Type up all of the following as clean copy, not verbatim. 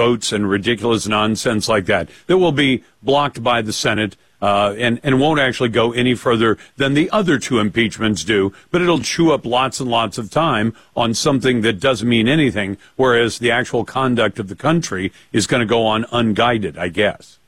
votes and ridiculous nonsense like that will be blocked by the Senate and won't actually go any further than the other two impeachments do, but it'll chew up lots and lots of time on something that doesn't mean anything, whereas the actual conduct of the country is going to go on unguided, I guess.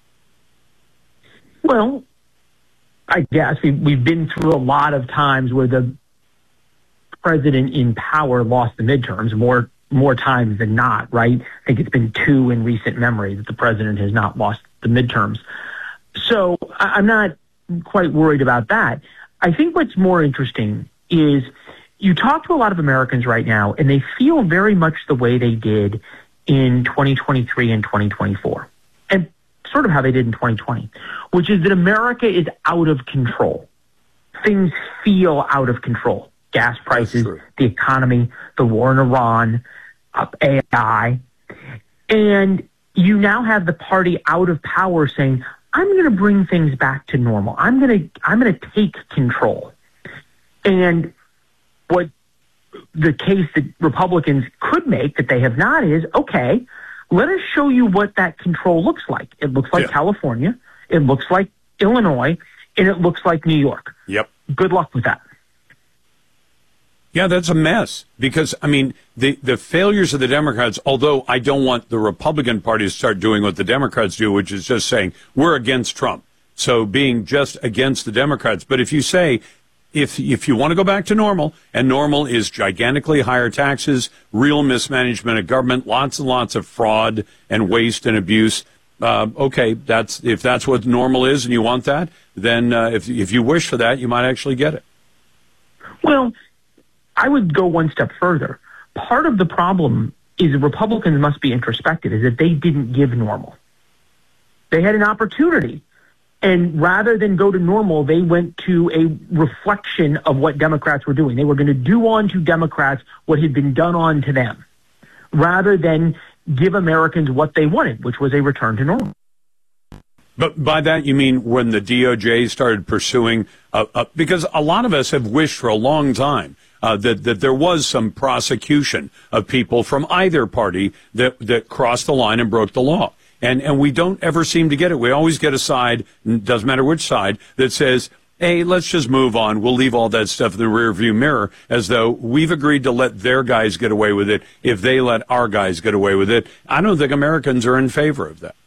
Well, I guess we've been through a lot of times where the president in power lost the midterms more times than not, right? I think it's been 2 in recent memory that the president has not lost the midterms. So I'm not quite worried about that. I think what's more interesting is you talk to a lot of Americans right now, and they feel very much the way they did in 2023 and 2024, and sort of how they did in 2020, which is that America is out of control. Things feel out of control. Gas prices, the economy, the war in Iran, AI. And you now have the party out of power saying, I'm going to bring things back to normal. I'm going to take control. And what the case that Republicans could make that they have not is, okay, let us show you what that control looks like. It looks like California, it looks like Illinois, and it looks like New York. Yep. Good luck with that. Yeah, that's a mess because, I mean, the failures of the Democrats, although I don't want the Republican Party to start doing what the Democrats do, which is just saying we're against Trump. So being just against the Democrats. But if you say, if you want to go back to normal, and normal is gigantically higher taxes, real mismanagement of government, lots and lots of fraud and waste and abuse, okay, if that's what normal is and you want that, then if you wish for that, you might actually get it. Well, I would go one step further. Part of the problem is the Republicans must be introspective, is that they didn't give normal. They had an opportunity. And rather than go to normal, they went to a reflection of what Democrats were doing. They were going to do on to Democrats what had been done on to them, rather than give Americans what they wanted, which was a return to normal. But by that, you mean when the DOJ started pursuing, because a lot of us have wished for a long time that there was some prosecution of people from either party that crossed the line and broke the law. And we don't ever seem to get it. We always get a side, doesn't matter which side, that says, hey, let's just move on. We'll leave all that stuff in the rearview mirror, as though we've agreed to let their guys get away with it if they let our guys get away with it. I don't think Americans are in favor of that.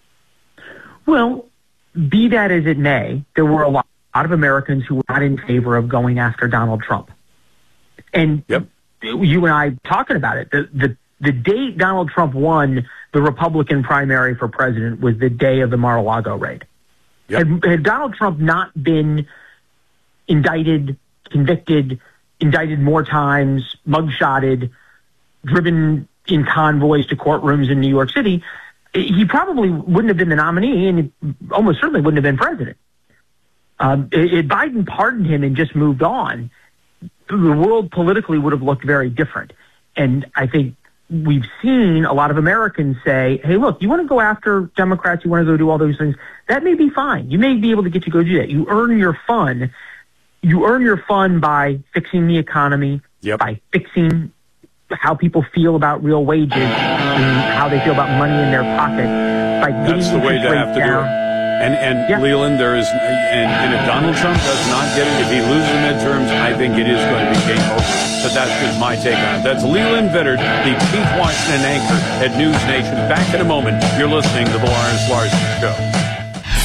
Well, be that as it may, there were a lot of Americans who were not in favor of going after Donald Trump. And you and I talking about it, the date Donald Trump won the Republican primary for president was the day of the Mar-a-Lago raid. Yep. Had Donald Trump not been indicted, convicted, indicted more times, mugshotted, driven in convoys to courtrooms in New York City, he probably wouldn't have been the nominee, and he almost certainly wouldn't have been president. If Biden pardoned him and just moved on, the world politically would have looked very different. And I think we've seen a lot of Americans say, hey, look, you want to go after Democrats, you want to go do all those things, that may be fine. You may be able to get to go do that. You earn your fun. You earn your fun by fixing the economy, by fixing how people feel about real wages and how they feel about money in their pocket. By getting That's the way to have to down. do it. And Leland, there is, and if Donald Trump does not get it, if he loses the midterms, I think it is going to be game over. But that's just my take on it. That's Leland Vittert, the Keith Washington anchor at News Nation. Back in a moment. You're listening to The Lawrence Larson Show.